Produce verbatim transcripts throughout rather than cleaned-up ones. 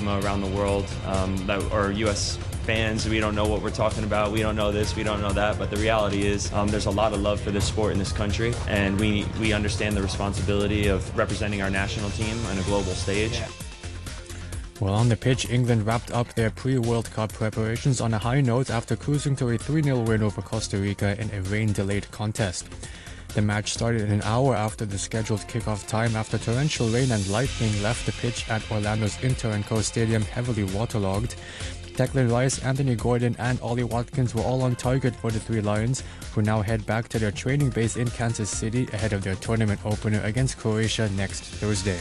around the world um, that are U S fans. We don't know what we're talking about. We don't know this. We don't know that. But the reality is um, there's a lot of love for this sport in this country, and we we understand the responsibility of representing our national team on a global stage. Yeah. Well, on the pitch, England wrapped up their pre-World Cup preparations on a high note after cruising to a three nil win over Costa Rica in a rain-delayed contest. The match started an hour after the scheduled kickoff time after torrential rain and lightning left the pitch at Orlando's Inter and Co Stadium heavily waterlogged. Declan Rice, Anthony Gordon and Ollie Watkins were all on target for the Three Lions, who now head back to their training base in Kansas City ahead of their tournament opener against Croatia next Thursday.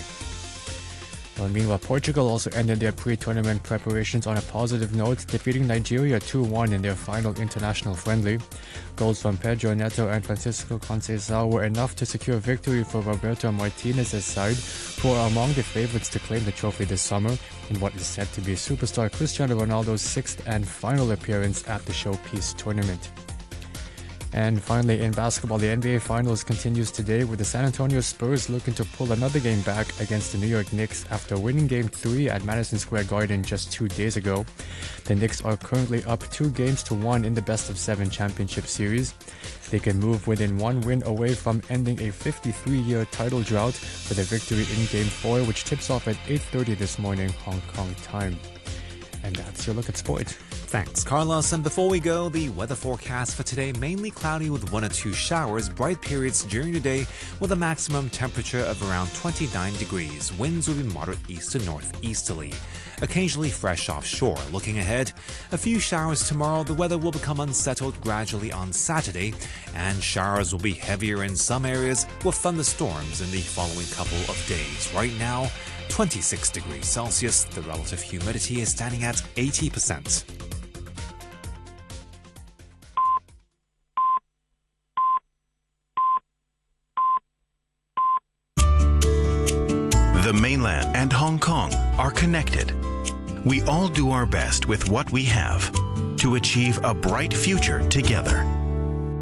Well, meanwhile, Portugal also ended their pre-tournament preparations on a positive note, defeating Nigeria two one in their final international friendly. Goals from Pedro Neto and Francisco Conceição were enough to secure victory for Roberto Martinez's side, who are among the favourites to claim the trophy this summer in what is said to be superstar Cristiano Ronaldo's sixth and final appearance at the Showpiece tournament. And finally, in basketball, the N B A Finals continues today with the San Antonio Spurs looking to pull another game back against the New York Knicks after winning Game three at Madison Square Garden just two days ago. The Knicks are currently up two games to one in the best-of-seven championship series. They can move within one win away from ending a fifty-three-year title drought with a victory in Game four, which tips off at eight thirty this morning, Hong Kong time. And that's your look at sport. Thanks, Carlos. And before we go, the weather forecast for today, mainly cloudy with one or two showers, bright periods during the day with a maximum temperature of around twenty-nine degrees. Winds will be moderate east to northeasterly. Occasionally fresh offshore. Looking ahead, a few showers tomorrow. The weather will become unsettled gradually on Saturday, and showers will be heavier in some areas with thunderstorms in the following couple of days. Right now, twenty-six degrees Celsius. The relative humidity is standing at eighty percent. The mainland and Hong Kong are connected. We all do our best with what we have to achieve a bright future together.